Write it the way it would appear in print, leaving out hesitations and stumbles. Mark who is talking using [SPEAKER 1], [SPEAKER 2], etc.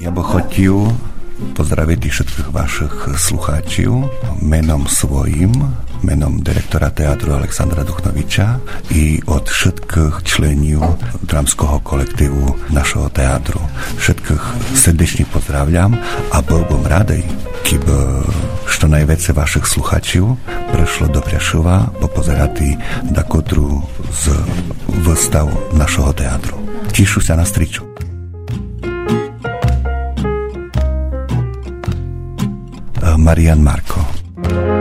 [SPEAKER 1] Ja by хотів pozdraviť všetkých vašich slucháčov menom svojim, menom direktora teatru Alexandra Duchnoviča i od všetkých členov dramského kolektívu našeho teatru. Všetkých srdečne pozdravľam a bol bom radej, keby što najviac vašich slucháčov prešlo do Prešova popozerati da kotru z výstav našeho teatru. Tíšu sa na striču. Marian Marko.